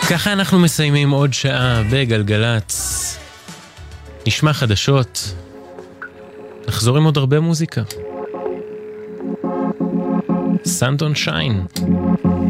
ככה אנחנו מסיימים עוד שעה בגלגלץ. נשמע חדשות. נחזור עם עוד הרבה מוזיקה. Sun Don't Shine.